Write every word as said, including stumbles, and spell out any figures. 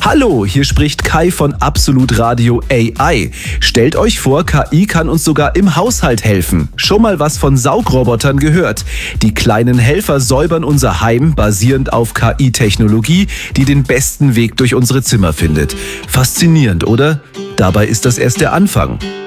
Hallo, hier spricht Kai von Absolut Radio A I. Stellt euch vor, K I kann uns sogar im Haushalt helfen. Schon mal was von Saugrobotern gehört? Die kleinen Helfer säubern unser Heim basierend auf K I-Technologie, die den besten Weg durch unsere Zimmer findet. Faszinierend, oder? Dabei ist das erst der Anfang.